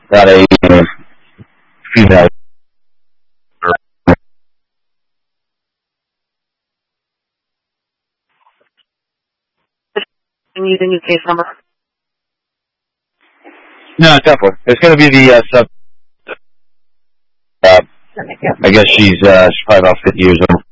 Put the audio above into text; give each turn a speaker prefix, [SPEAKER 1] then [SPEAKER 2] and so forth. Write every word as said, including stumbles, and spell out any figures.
[SPEAKER 1] got a uh, female.
[SPEAKER 2] I'm using your case number.
[SPEAKER 1] No, definitely. It's going to be the uh, sub. Uh, I guess she's uh, she's probably about fifty years old.